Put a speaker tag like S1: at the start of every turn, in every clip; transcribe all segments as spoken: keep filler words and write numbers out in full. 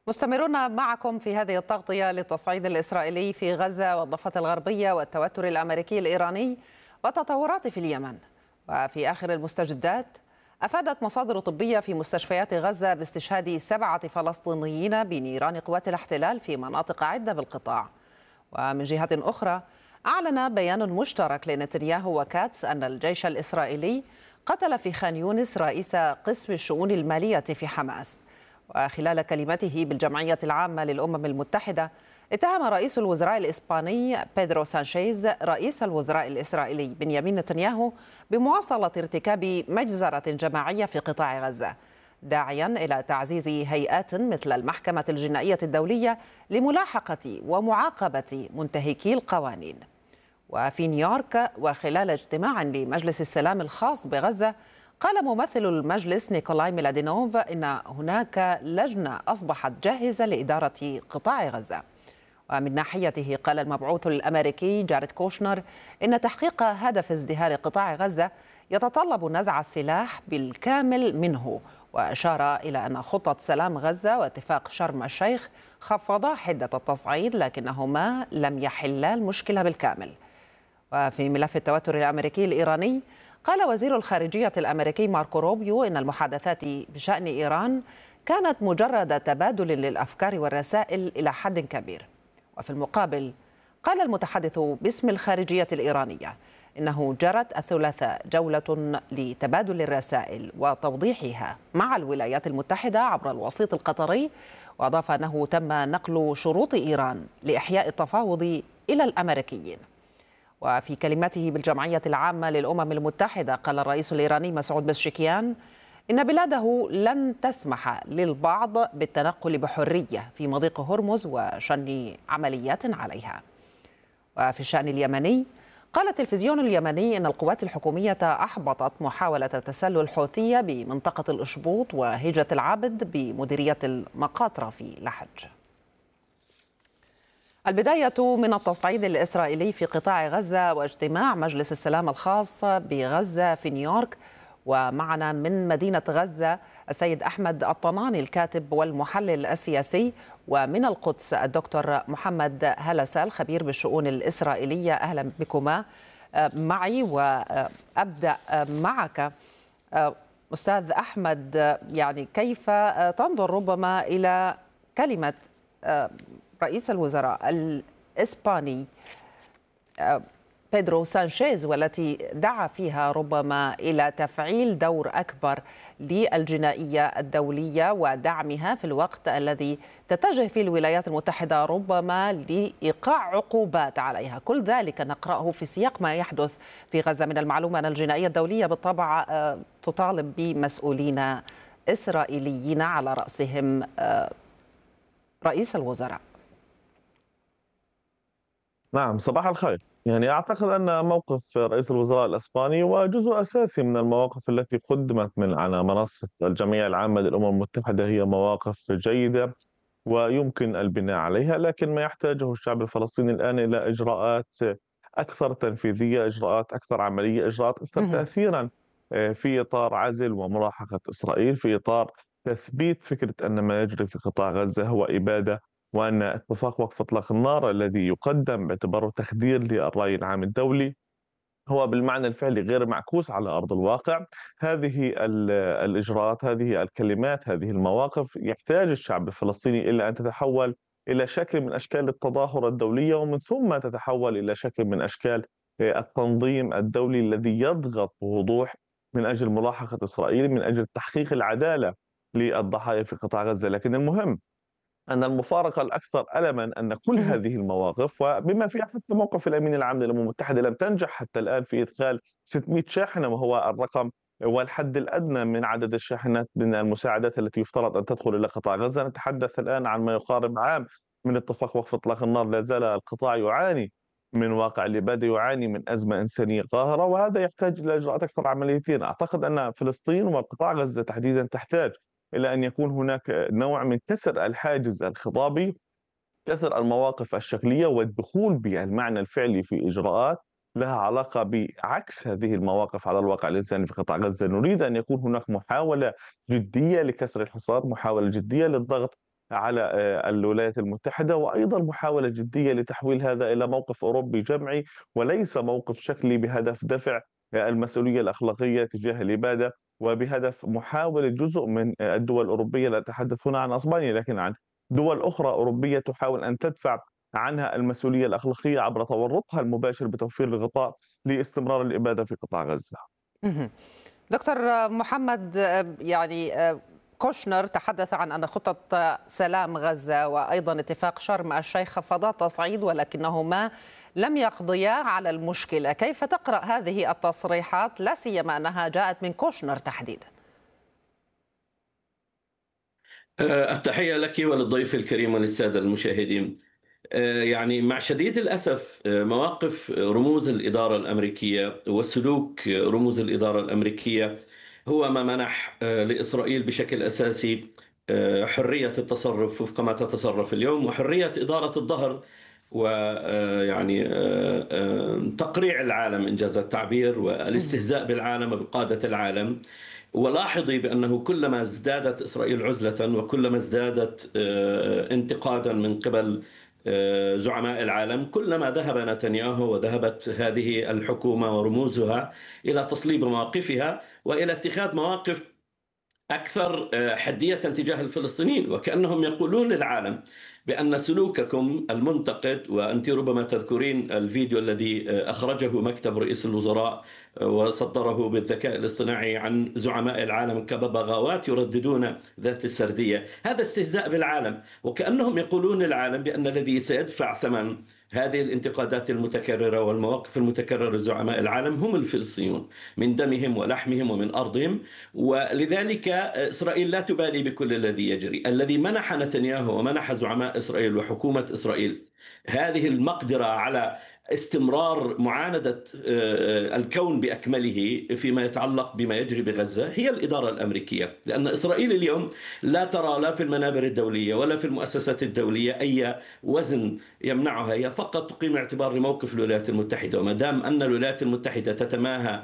S1: مستمرون معكم في هذه التغطية للتصعيد الإسرائيلي في غزة والضفة الغربية والتوتر الأمريكي الإيراني والتطورات في اليمن. وفي آخر المستجدات، أفادت مصادر طبية في مستشفيات غزة باستشهاد سبعة فلسطينيين بنيران قوات الاحتلال في مناطق عدة بالقطاع. ومن جهة أخرى، أعلن بيان مشترك لنتنياهو وكاتس أن الجيش الإسرائيلي قتل في خان يونس رئيس قسم الشؤون المالية في حماس. وخلال كلمته بالجمعية العامة للأمم المتحدة، اتهم رئيس الوزراء الإسباني بيدرو سانشيز رئيس الوزراء الإسرائيلي بنيامين نتنياهو بمواصلة ارتكاب مجزرة جماعية في قطاع غزة، داعيا إلى تعزيز هيئات مثل المحكمة الجنائية الدولية لملاحقة ومعاقبة منتهكي القوانين. وفي نيويورك وخلال اجتماع لمجلس السلام الخاص بغزة، قال ممثل المجلس نيكولاي ميلادينوف إن هناك لجنة أصبحت جاهزة لإدارة قطاع غزة. ومن ناحيته، قال المبعوث الأمريكي جاريد كوشنر إن تحقيق هدف ازدهار قطاع غزة يتطلب نزع السلاح بالكامل منه، وأشار إلى أن خطة سلام غزة واتفاق شرم الشيخ خفضا حدة التصعيد لكنهما لم يحلا المشكلة بالكامل. وفي ملف التوتر الأمريكي الإيراني، قال وزير الخارجية الأمريكي ماركو روبيو إن المحادثات بشأن إيران كانت مجرد تبادل للأفكار والرسائل إلى حد كبير. وفي المقابل، قال المتحدث باسم الخارجية الإيرانية إنه جرت الثلاثاء جولة لتبادل الرسائل وتوضيحها مع الولايات المتحدة عبر الوسيط القطري، وأضاف أنه تم نقل شروط إيران لإحياء التفاوض إلى الأمريكيين. وفي كلمته بالجمعية العامة للأمم المتحدة، قال الرئيس الإيراني مسعود بزشكيان إن بلاده لن تسمح للبعض بالتنقل بحرية في مضيق هرمز وشن عمليات عليها. وفي الشأن اليمني، قال التلفزيون اليمني إن القوات الحكومية أحبطت محاولة تسلل حوثية بمنطقة الأشبوط وهجة العبد بمديرية المقاطرة في لحج. البداية من التصعيد الإسرائيلي في قطاع غزة واجتماع مجلس السلام الخاص بغزة في نيويورك. ومعنا من مدينة غزة السيد أحمد الطناني الكاتب والمحلل السياسي، ومن القدس الدكتور محمد هلسة الخبير بالشؤون الإسرائيلية. أهلا بكما معي. وأبدأ معك أستاذ أحمد، يعني كيف تنظر ربما إلى كلمة رئيس الوزراء الإسباني بيدرو سانشيز والتي دعا فيها ربما إلى تفعيل دور أكبر للجنائية الدولية ودعمها في الوقت الذي تتجه فيه الولايات المتحدة ربما لإيقاع عقوبات عليها؟ كل ذلك نقرأه في سياق ما يحدث في غزة. من المعلوم أن الجنائية الدولية بالطبع تطالب بمسؤولين إسرائيليين على رأسهم رئيس الوزراء.
S2: نعم، صباح الخير. يعني أعتقد أن موقف رئيس الوزراء الإسباني وجزء أساسي من المواقف التي قدمت من على منصة الجمعية العامة للأمم المتحدة، هي مواقف جيدة ويمكن البناء عليها، لكن ما يحتاجه الشعب الفلسطيني الآن إلى إجراءات أكثر تنفيذية، إجراءات أكثر عملية، إجراءات أكثر تأثيرا في إطار عزل وملاحقة إسرائيل، في إطار تثبيت فكرة أن ما يجري في قطاع غزة هو إبادة، وأن اتفاق وقف إطلاق النار الذي يقدم باعتباره تخدير للرأي العام الدولي هو بالمعنى الفعلي غير معكوس على أرض الواقع. هذه الإجراءات، هذه الكلمات، هذه المواقف يحتاج الشعب الفلسطيني إلى أن تتحول إلى شكل من أشكال التظاهرة الدولية، ومن ثم تتحول إلى شكل من أشكال التنظيم الدولي الذي يضغط بوضوح من أجل ملاحقة إسرائيل، من أجل تحقيق العدالة للضحايا في قطاع غزة. لكن المهم أن المفارقة الأكثر ألمًا أن كل هذه المواقف، وبما فيها حتى موقف الأمين العام للأمم المتحدة، لم تنجح حتى الآن في إدخال ستمائة شاحنة، وهو الرقم والحد الأدنى من عدد الشاحنات من المساعدات التي يفترض أن تدخل إلى قطاع غزة. نتحدث الآن عن ما يقارب عام من اتفاق وقف إطلاق النار، لا زال القطاع يعاني من واقع الإبادة، يعاني من أزمة إنسانية قاهرة، وهذا يحتاج إلى إجراءات أكثر عمليتين. أعتقد أن فلسطين وقطاع غزة تحديدًا تحتاج إلى أن يكون هناك نوع من كسر الحاجز الخطابي، كسر المواقف الشكلية، والدخول بالمعنى الفعلي في إجراءات لها علاقة بعكس هذه المواقف على الواقع الإنساني في قطاع غزة. نريد أن يكون هناك محاولة جدية لكسر الحصار، محاولة جدية للضغط على آه، الولايات المتحدة، وأيضا محاولة جدية لتحويل هذا إلى موقف أوروبي جمعي وليس موقف شكلي بهدف دفع آه، المسؤولية الأخلاقية تجاه الإبادة، وبهدف محاولة جزء من آه، الدول الأوروبية، لا أتحدث هنا عن أسبانيا لكن عن دول أخرى أوروبية تحاول أن تدفع عنها المسؤولية الأخلاقية عبر تورطها المباشر بتوفير الغطاء لاستمرار الإبادة في قطاع غزة.
S1: مهم. دكتور محمد، يعني كوشنر تحدث عن أن خطة سلام غزة وأيضا اتفاق شرم الشيخ خفضا تصعيد ولكنهما لم يقضيا على المشكلة. كيف تقرأ هذه التصريحات لا سيما أنها جاءت من كوشنر تحديدا؟
S3: التحية لك وللضيف الكريم وللسادة المشاهدين. يعني مع شديد الأسف مواقف رموز الإدارة الأمريكية وسلوك رموز الإدارة الأمريكية هو ما منح لإسرائيل بشكل أساسي حرية التصرف وفق ما تتصرف اليوم، وحرية إدارة الظهر ويعني تقريع العالم إنجاز التعبير والاستهزاء بالعالم وبقادة العالم. ولاحظي بأنه كلما ازدادت إسرائيل عزلة وكلما ازدادت انتقادا من قبل زعماء العالم كلما ذهب نتنياهو وذهبت هذه الحكومة ورموزها إلى تصليب مواقفها وإلى اتخاذ مواقف أكثر حدية تجاه الفلسطينيين، وكأنهم يقولون للعالم بأن سلوككم المنتقد، وأنت ربما تذكرين الفيديو الذي أخرجه مكتب رئيس الوزراء وصدره بالذكاء الاصطناعي عن زعماء العالم كببغاوات يرددون ذات السردية، هذا استهزاء بالعالم، وكأنهم يقولون للعالم بأن الذي سيدفع ثمن هذه الانتقادات المتكررة والمواقف المتكررة لزعماء العالم هم الفلسطينيون من دمهم ولحمهم ومن أرضهم. ولذلك إسرائيل لا تبالي بكل الذي يجري. الذي منح نتنياهو ومنح زعماء إسرائيل وحكومة إسرائيل هذه المقدرة على استمرار معاندة الكون بأكمله فيما يتعلق بما يجري بغزة هي الإدارة الأمريكية، لأن إسرائيل اليوم لا ترى لا في المنابر الدولية ولا في المؤسسات الدولية أي وزن يمنعها، هي فقط تقيم اعتبار لموقف الولايات المتحدة. وما دام أن الولايات المتحدة تتماهى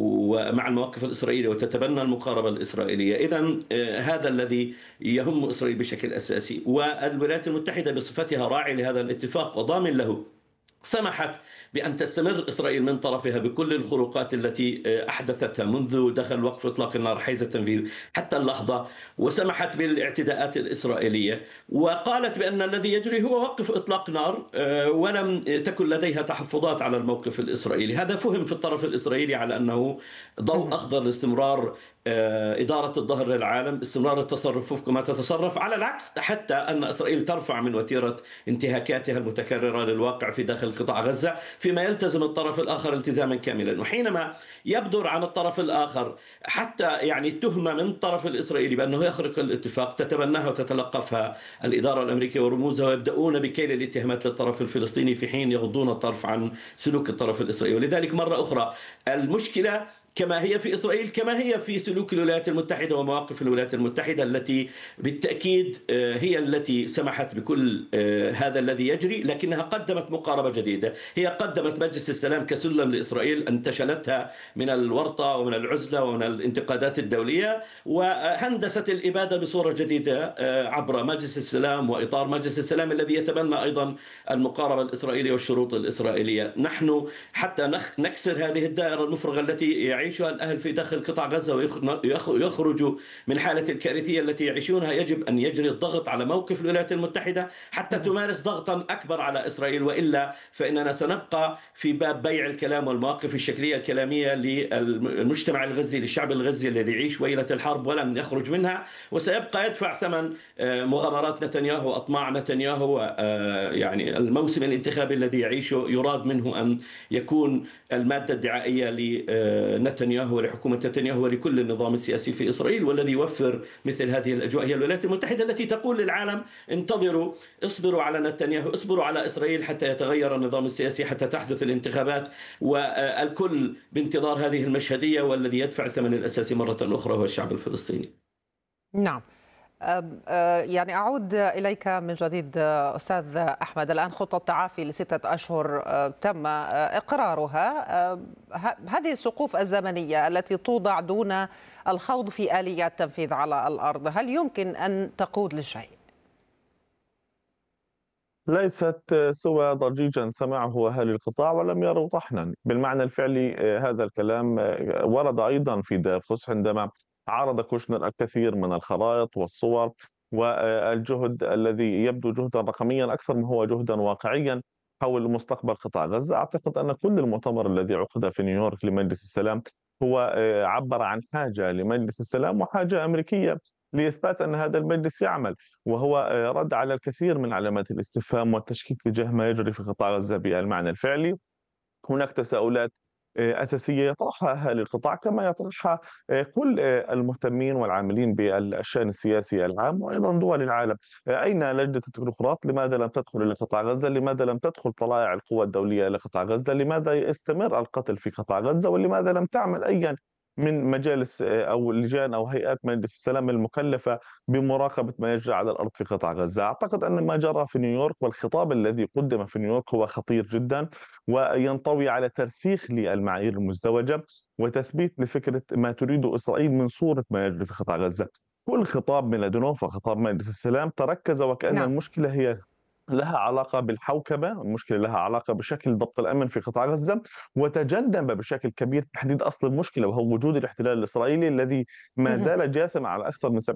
S3: مع المواقف الإسرائيلية وتتبنى المقاربة الإسرائيلية، إذن هذا الذي يهم إسرائيل بشكل أساسي. والولايات المتحدة بصفتها راعي لهذا الاتفاق وضامن له سمحت بأن تستمر إسرائيل من طرفها بكل الخروقات التي أحدثتها منذ دخل وقف إطلاق النار حيز التنفيذ حتى اللحظة، وسمحت بالاعتداءات الإسرائيلية وقالت بأن الذي يجري هو وقف إطلاق نار، ولم تكن لديها تحفظات على الموقف الإسرائيلي. هذا فهم في الطرف الإسرائيلي على أنه ضوء أخضر لاستمرار إدارة الظهر للعالم، استمرار التصرف وفق ما تتصرف، على العكس حتى أن إسرائيل ترفع من وتيرة انتهاكاتها المتكررة للواقع في داخل قطاع غزة، فيما يلتزم الطرف الآخر التزاما كاملا. وحينما يبدر عن الطرف الآخر حتى يعني تهمة من الطرف الإسرائيلي بأنه يخرق الاتفاق تتبناها وتتلقفها الإدارة الأمريكية ورموزها، ويبدأون بكيل الاتهامات للطرف الفلسطيني في حين يغضون الطرف عن سلوك الطرف الإسرائيلي. ولذلك مرة أخرى المشكلة كما هي في إسرائيل كما هي في سلوك الولايات المتحدة ومواقف الولايات المتحدة التي بالتأكيد هي التي سمحت بكل هذا الذي يجري، لكنها قدمت مقاربة جديدة. هي قدمت مجلس السلام كسلم لإسرائيل انتشلتها من الورطة ومن العزلة ومن الانتقادات الدولية، وهندست الإبادة بصورة جديدة عبر مجلس السلام وإطار مجلس السلام الذي يتبنى أيضا المقاربة الإسرائيلية والشروط الإسرائيلية. نحن حتى نكسر هذه الدائرة المفرغة التي يعيشها الأهل في داخل قطاع غزة ويخرجوا من حالة الكارثية التي يعيشونها، يجب أن يجري الضغط على موقف الولايات المتحدة حتى تمارس ضغطا أكبر على إسرائيل، وإلا فإننا سنبقى في باب بيع الكلام والمواقف الشكلية الكلامية للمجتمع الغزي للشعب الغزي الذي يعيش ويلة الحرب ولم يخرج منها، وسيبقى يدفع ثمن مغامرات نتنياهو وأطماع نتنياهو. يعني الموسم الانتخابي الذي يعيشه يراد منه أن يكون المادة الدعائية لنتنياهو ولحكومة نتنياهو ولكل النظام السياسي في إسرائيل. والذي يوفر مثل هذه الأجواء هي الولايات المتحدة التي تقول للعالم انتظروا، اصبروا على نتنياهو، اصبروا على إسرائيل حتى يتغير النظام السياسي، حتى تحدث الانتخابات، والكل بانتظار هذه المشهدية. والذي يدفع الثمن الأساسي مرة أخرى هو الشعب الفلسطيني.
S1: نعم، يعني أعود إليك من جديد أستاذ أحمد. الآن خطة تعافي لستة أشهر تم إقرارها، هذه السقوف الزمنية التي توضع دون الخوض في آليات تنفيذ على الأرض هل يمكن أن تقود لشيء؟
S2: ليست سوى ضجيجا سمعه أهالي القطاع ولم يروا طحنا بالمعنى الفعلي. آه، هذا الكلام آه، ورد أيضا في دافوس عندما عرض كوشنر الكثير من الخرائط والصور والجهد الذي يبدو جهدا رقميا أكثر ما هو جهدا واقعيا حول مستقبل قطاع غزة. أعتقد أن كل المؤتمر الذي عقد في نيويورك لمجلس السلام هو آه، عبر عن حاجة لمجلس السلام وحاجة أمريكية لإثبات أن هذا المجلس يعمل، وهو آه، رد على الكثير من علامات الاستفهام والتشكيك تجاه ما يجري في قطاع غزة بالمعنى الفعلي. هناك تساؤلات آه، أساسية يطرحها أهالي القطاع كما يطرحها آه، كل آه، المهتمين والعاملين بالشأن السياسي العام وأيضا دول العالم. آه، أين لجنة التكنوقراط؟ لماذا لم تدخل إلى قطاع غزة؟ لماذا لم تدخل طلائع القوى الدولية إلى قطاع غزة؟ لماذا يستمر القتل في قطاع غزة؟ ولماذا لم تعمل أي من مجالس آه، أو لجان أو هيئات مجلس السلام المكلفة بمراقبة ما يجري على الأرض في قطاع غزة؟ أعتقد أن ما جرى في نيويورك والخطاب الذي قدم في نيويورك هو خطير جدا، وينطوي على ترسيخ للمعايير المزدوجة وتثبيت لفكرة ما تريده إسرائيل من صورة ما يجري في قطاع غزة. كل خطاب ميلادونوف وخطاب مجلس السلام تركز وكأن
S1: نعم.
S2: المشكلة هي لها علاقة بالحوكمة، المشكلة لها علاقة بشكل ضبط الأمن في قطاع غزة، وتجنب بشكل كبير تحديد أصل المشكلة وهو وجود الاحتلال الإسرائيلي الذي ما
S1: مهم.
S2: زال جاثم على أكثر من